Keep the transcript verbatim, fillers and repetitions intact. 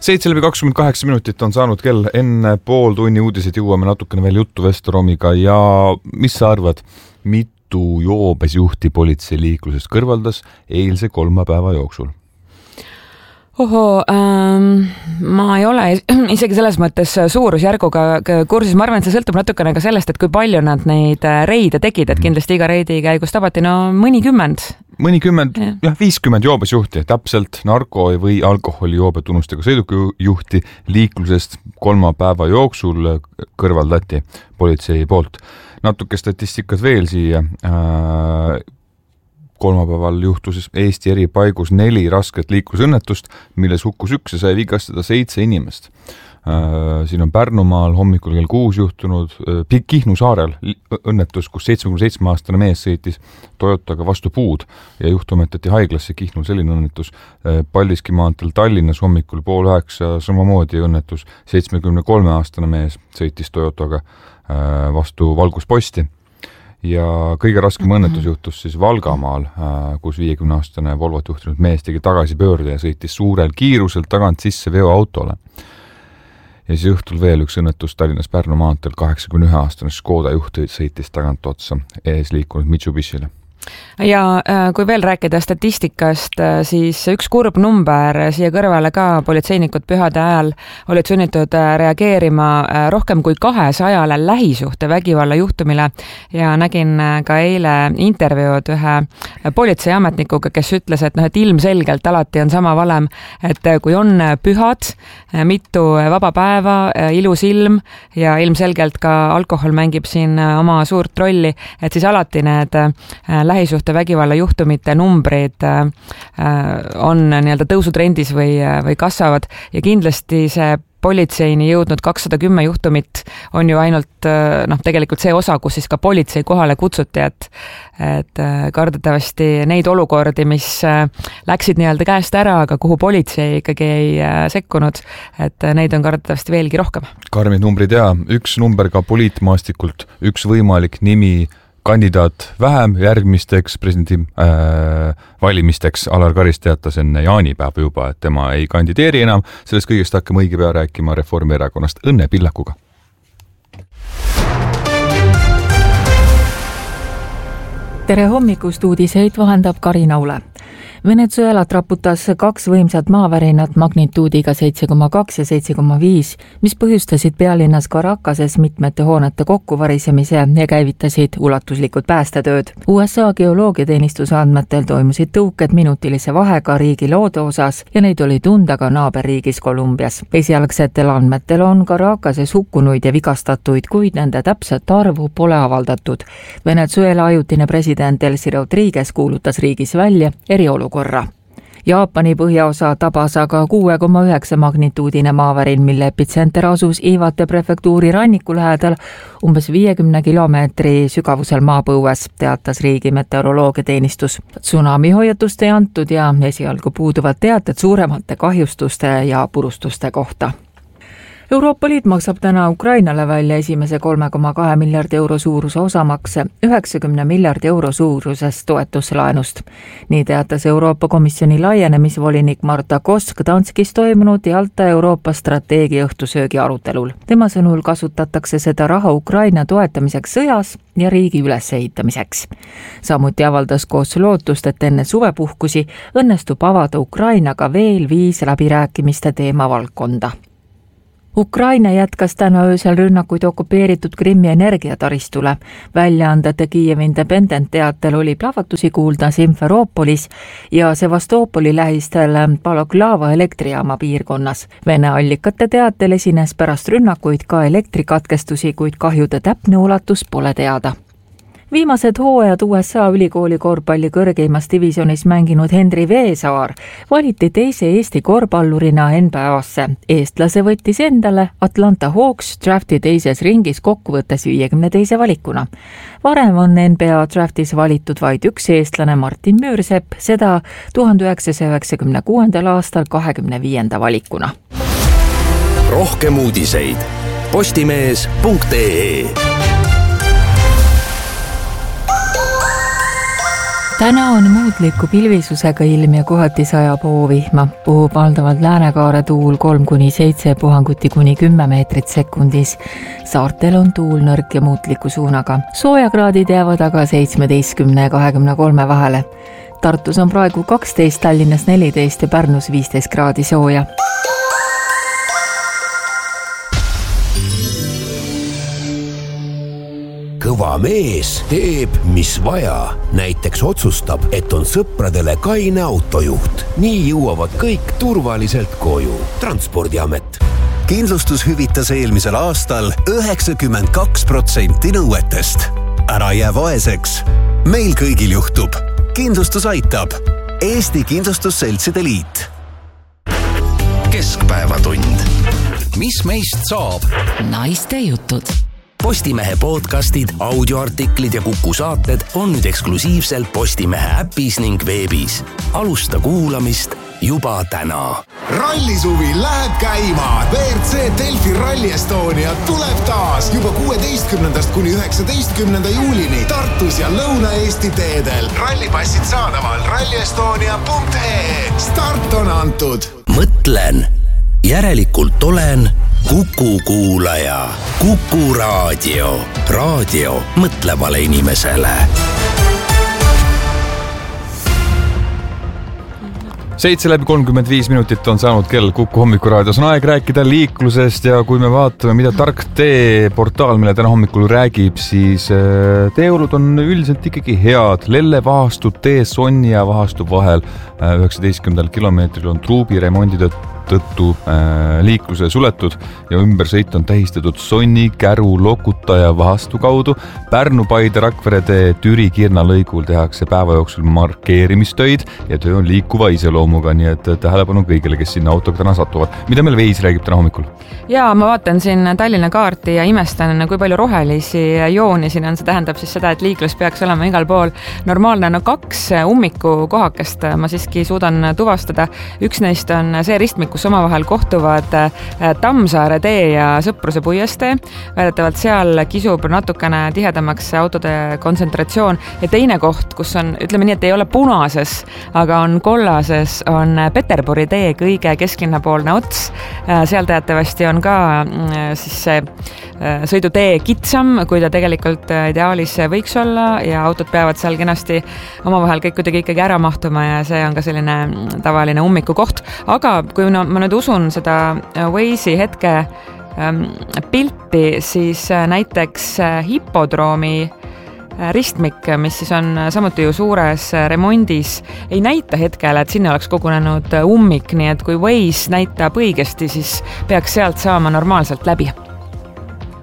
seitse läbi kakskümmend kaheksa minutit on saanud kell, enne pool tunni uudised jõuame natukene veel juttu Vestoromiga ja mis sa arvad, mitu joobes juhti politsei liiklusest kõrvaldas eilse kolmapäeva jooksul? Oho, ähm, ma ei ole isegi selles mõttes suurusjärguga kursis. Ma arvan, et see sõltub natukene ka sellest, et kui palju nad neid reide tegid, et kindlasti iga reidi käigus tabati no mõnikümmend. Mõnikümmend, jah, jah viiskümmend joobesjuhti, täpselt narko- või alkoholijoobed tunnustega sõidukijuhti liiklusest kolmapäeva jooksul kõrvaldati politsei poolt. Natuke statistikat veel siia. Äh, kolmapäeval juhtus Eesti eri paigus neli rasket liiklusõnnetust, milles hukkus üks ja sai vigastada seitse inimest. Siin on Pärnumaal hommikul kell kuus juhtunud Kihnu saarel õnnetus, kus seitsmekümne seitsme aastane mees sõitis Toyotaga vastu puud ja juhtumetati haiglasse Kihnul selline õnnetus. Paldiski maanteel Tallinnas hommikul pool üheksa samamoodi õnnetus. seitsmekümne kolme aastane mees sõitis Toyotaga vastu valgusposti. Ja kõige raskem õnnetus juhtus siis Valgamaal, kus viiekümne aastane Volvot juhtinud mees tegi tagasi pöörde ja sõitis suurel kiirusel tagant sisse veoautole. Ja siis õhtul veel üks õnnetus Tallinnas Pärnu maanteel kaheksakümne ühe aastane Škoda juht sõitis tagant otsa ees liikunud Mitsubishile. Ja kui veel rääkida statistikast, siis üks kurb number siia kõrvale ka politseinikud pühade ajal olid sunnitud reageerima rohkem kui kahesajale lähisuhte vägivalla juhtumile ja nägin ka eile intervjuud ühe politseiametnikuga, kes ütles, et, noh, et ilmselgelt alati on sama valem, et kui on pühad, mitu vaba päeva, ilus ilm ja ilmselgelt ka alkohol mängib siin oma suurt rolli, et siis alati need lähisuhte vägivalla juhtumite numbrid on nii-öelda tõusutrendis või, või kasvavad ja kindlasti see politseini jõudnud kakssada kümme juhtumit on ju ainult noh, tegelikult see osa, kus siis ka politsei kohale kutsuti, et, et kardetavasti neid olukordi, mis läksid nii-öelda käest ära, aga kuhu politsei ikkagi ei sekkunud, et neid on kardetavasti veelgi rohkem. Karmid numbrid ja üks number ka poliitmaastikult, üks võimalik nimi kandidaat vähem järgmisteks presidendi äh, valimisteks. Alar Karis teatas enne jaanipäeva juba, et tema ei kandideeri enam. Sellest kõigest hakkame õige pea rääkima Reformierakonnast Õnne Pillakuga. Tere hommikust, uudiseid vahendab Karin Aule. Venezuelat raputas kaks võimsat maavärinat magnituudiga seitse koma kaks ja seitse koma viis, mis põhjustasid pealinnas Caracases mitmete hoonete kokkuvarisemise ja käivitasid ulatuslikud päästetööd. U S A geoloogiateenistuse andmetel toimusid tõuked minutilise vahega riigi loode osas ja neid oli tunda ka naaberriigis Kolumbias. Esialgsetel andmetel on Caracases hukkunuid ja vigastatuid, kuid nende täpset arvu pole avaldatud. Venezuela ajutine president Delcy Rodriguez kuulutas riigis välja eriolukorra. korra. Jaapani põhjaosa tabas aga kuue koma üheksa magnituudine maavärin, mille epitsenter asus Iwate prefektuuri ranniku lähedal umbes viiekümne kilomeetri sügavusel maapõues, teatas riigi meteoroloogiateenistus. Tsunami hoiatust ei antud ja esialgu puuduvad teated suuremate kahjustuste ja purustuste kohta. Euroopa Liit maksab täna Ukrainale välja esimese kolme koma kahe miljardi euro suuruse osamakse üheksakümne miljardi euro suurusest toetuslaenust. Nii teatas Euroopa Komisjoni laienemisvolinik Marta Kosk Danskis toimunud Jalta Euroopa strateegia õhtusöögi arutelul. Tema sõnul kasutatakse seda raha Ukraina toetamiseks sõjas ja riigi ülesehitamiseks. Samuti avaldas Koos lootust, et enne suvepuhkusi õnnestub avada Ukrainaga veel viis läbirääkimiste teemavaldkonda. Ukraina jätkas täna öösel rünnakuid okupeeritud Krimmi energiataristule. Väljaandete Kiev Independent teatel oli plahvatusi kuulda Simferoopolis ja Sevastopoli lähistel Balaklava elektrijaama piirkonnas. Vene allikate teatel esines pärast rünnakuid ka elektrikatkestusi, kuid kahjude täpne ulatus pole teada. Viimased hooajad U S A ülikooli korvpalli kõrgeimas divisionis mänginud Henri Veesaar valiti teise Eesti korvpallurina N B A-sse. Eestlase võttis endale Atlanta Hawks drafti teises ringis kokkuvõttes viiekümne teise valikuna. Varem on N B A draftis valitud vaid üks eestlane Martin Müürsepp, seda tuhande üheksasaja üheksakümne kuuendal aastal kahekümne viienda valikuna. Rohkem uudiseid postimees punkt ee. täna on muutliku pilvisusega ilm ja kohati sajab hoovihma. Puhub valdavalt läänekaare tuul kolm kuni seitse, puhanguti kuni kümme meetrit sekundis. Saartel on tuul nõrk ja muutliku suunaga. Soojakraadid jäävad aga seitsmeteistkümne ja kahekümne kolme vahele. Tartus on praegu kaksteist, Tallinnas neliteist ja Pärnus viisteist kraadi sooja. Kõva mees teeb, mis vaja. Näiteks otsustab, et on sõpradele kaine autojuht. Nii jõuavad kõik turvaliselt koju. Transpordiamet. Kindlustus hüvitas eelmisel aastal üheksakümmend kaks protsenti nõuetest. Ära jää vaeseks. Meil kõigil juhtub. Kindlustus aitab. Eesti Kindlustusseltside Liit. Keskpäevatund. Mis meist saab? Naiste jutud. Postimehe podcastid, audioartiklid ja Kuku saated on nüüd eksklusiivselt Postimehe äpis ning veebis. Alusta kuulamist juba täna. Rallisuvi läheb käima. V R C Delfi Rally Estonia tuleb taas juba kuueteistkümnendast kuni üheksateistkümnenda juulini Tartus ja Lõuna-Eesti teedel. Rallipassid saadaval rallyestonia punkt ee. Start on antud. Mõtlen. Järelikult olen Kuku kuulaja. Kuku raadio. Raadio mõtlevale inimesele. seitse läbi kolmkümmend viis minutit on saanud kell Kuku hommikuraadios. On aeg rääkida liiklusest ja kui me vaatame, mida Tark tee portaal, mille täna hommikul räägib, siis teeolud on üldiselt ikkagi head. Lelle Vahastu tee Sonni ja Vahastu vahel üheksateistkümnendal kilomeetril on truubi remondi tõttu äh, liikluse suletud ja ümbersõit on tähistatud Sonni, Käru, Lokuta ja Vahastu kaudu. Pärnu, Paide, Rakvere tee Türi Kirna lõigul tehakse päeva jooksul markeerimistöid ja töö on liikuva iseloomuga, nii et tähelepanu kõigile, kes sinna autoga täna satuvad. Mida meil Veis räägib täna hommikul? Jaa, ma vaatan siin Tallinna kaarti ja imestan, kui palju rohelisi jooni siin on. See tähendab siis seda, et liiklus peaks olema igal pool normaalne. No kaks ummiku kohakest ma siiski suudan tuvastada. Üks neist on see ristmik, kus omavahel kohtuvad Tammsaare tee ja Sõpruse puiestee. Väidetavalt seal kisub natukene tihedamaks autode kontsentratsioon ja teine koht, kus on, ütleme nii, et ei ole punases, aga on kollases, on Peterburi tee kõige kesklinnapoolne ots. Seal teatavasti on ka siis see sõidutee kitsam, kui ta tegelikult ideaalis võiks olla ja autod peavad seal kenasti omavahel kõik kuidagi ikkagi ära mahtuma ja see on ka selline tavaline ummiku koht. Aga kui no, ma nüüd usun seda Waze'i hetke ähm, pilti, siis näiteks hipodroomi ristmik, mis siis on samuti ju suures remondis, ei näita hetkel, et sinna oleks kogunenud ummik, nii et kui Waze näitab õigesti, siis peaks sealt saama normaalselt läbi.